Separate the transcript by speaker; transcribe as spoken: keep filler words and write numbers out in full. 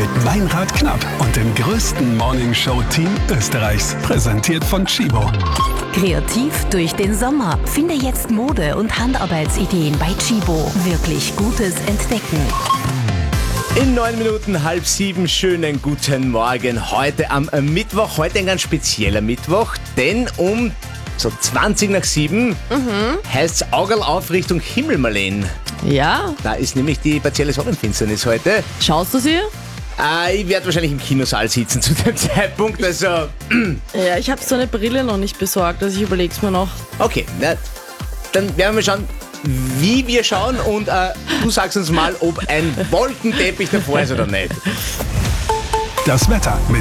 Speaker 1: mit Meinrad Knapp und dem größten Morningshow-Team Österreichs. Präsentiert von Chibo.
Speaker 2: Kreativ durch den Sommer. Finde jetzt Mode- und Handarbeitsideen bei Chibo. Wirklich Gutes entdecken.
Speaker 3: In neun Minuten halb sieben, schönen guten Morgen. Heute am Mittwoch, heute ein ganz spezieller Mittwoch, denn um so zwanzig nach sieben mhm. heißt es Augerl auf Richtung Himmel, Marleen.
Speaker 4: Ja.
Speaker 3: Da ist nämlich die partielle Sonnenfinsternis heute.
Speaker 4: Schaust du sie?
Speaker 3: Äh, ich werde wahrscheinlich im Kinosaal sitzen zu dem Zeitpunkt, also...
Speaker 4: Ja, ich habe so eine Brille noch nicht besorgt, also ich überlege es mir noch.
Speaker 3: Okay, na, dann werden wir schauen, wie wir schauen und äh, du sagst uns mal, ob ein Wolkenteppich davor ist oder nicht.
Speaker 1: Das Wetter mit